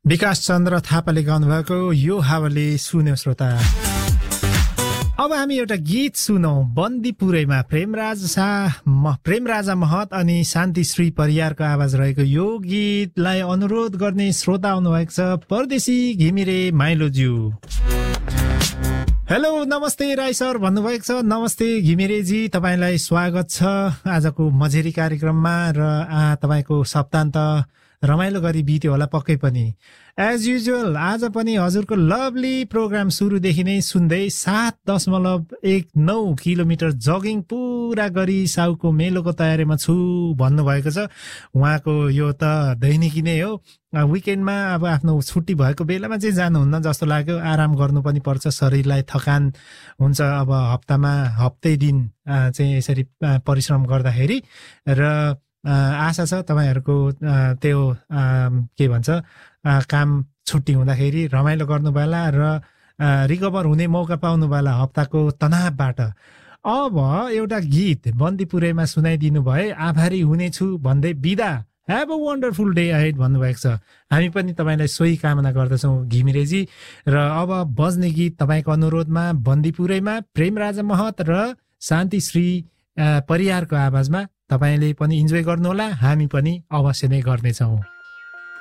विकास चन्द्र थापाले गाउनुभएको यो हावाले सुन्यो श्रोता। अब हामी एउटा गीत सुनौं बन्दीपुरैमा प्रेमराजा महत अनि शान्तिश्री परियारको आवाज रहेको यो गीतलाई अनुरोध गर्ने श्रोता आउनुभएको छ परदेशी घिमिरे माइलोज्यू। हेलो नमस्ते राई सर भन्नुभएको छ। नमस्ते घिमिरेजी, तपाईँलाई स्वागत छ आजको मझेरी कार्यक्रममा र तपाईँको सप्तान्त रमाइलो गरी बित्यो होला पक्कै पनि। एज युजुअल आज पनि हजुरको लभली प्रोग्राम सुरुदेखि नै सुन्दै 7.19 किलोमिटर जगिङ पुरा गरी साउको मेलोको तयारीमा छु भन्नुभएको छ। उहाँको यो त दैनिकी नै हो। विकेन्डमा अब आफ्नो छुट्टी भएको बेलामा चाहिँ जानुहुन्न जस्तो लाग्यो। आराम गर्नु पनि पर्छ, शरीरलाई थकान हुन्छ अब हप्तै दिन चाहिँ यसरी परिश्रम गर्दाखेरि। र आशा छ तपाईँहरूको त्यो के भन्छ काम छुट्टी हुँदाखेरि रमाइलो गर्नुभएला र रिकभर हुने मौका पाउनुभएला हप्ताको तनावबाट। अब एउटा गीत बन्दीपुरैमा सुनाइदिनु भए आभारी हुनेछु भन्दै बिदा। Have a wonderful day ahead भन्नुभएको छ। हामी पनि तपाईँलाई सोही कामना गर्दछौँ घिमिरेजी। र अब बज्ने गीत तपाईँको अनुरोधमा बन्दीपुरैमा प्रेमराजा महत र शान्तिश्री परियारको आवाजमा। तपाईँले पनि इन्जोय गर्नुहोला, हामी पनि अवश्य नै गर्नेछौँ।